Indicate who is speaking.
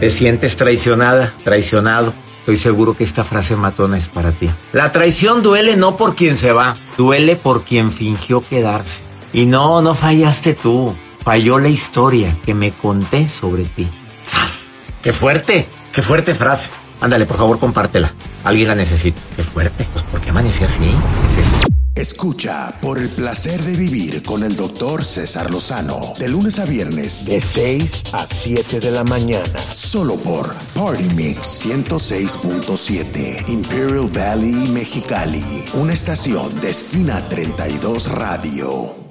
Speaker 1: ¿Te sientes traicionada, traicionado? Estoy seguro que esta frase matona es para ti. La traición duele no por quien se va, duele por quien fingió quedarse. Y no fallaste tú, falló la historia que me conté sobre ti. ¡Sas! ¡Qué fuerte frase! Ándale, por favor, compártela. Alguien la necesita. ¡Qué fuerte! Pues, ¿por qué amanecí así? ¿Qué es eso?
Speaker 2: Escucha Por el Placer de Vivir con el Dr. César Lozano, de lunes a viernes, de 6 a 7 de la mañana, solo por Party Mix 106.7, Imperial Valley, Mexicali, una estación de Esquina 32 Radio.